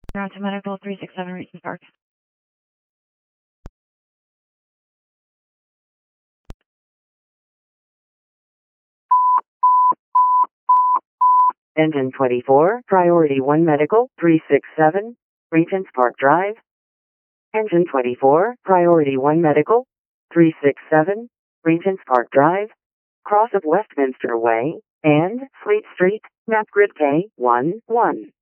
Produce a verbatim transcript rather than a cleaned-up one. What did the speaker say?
You're on to Medical three six seven Regent Park. Engine twenty-four, Priority one Medical, three six seven, Regents Park Drive. Engine twenty-four, Priority one Medical, three six seven, Regents Park Drive, cross of Westminster Way, and Fleet Street, map grid K one one.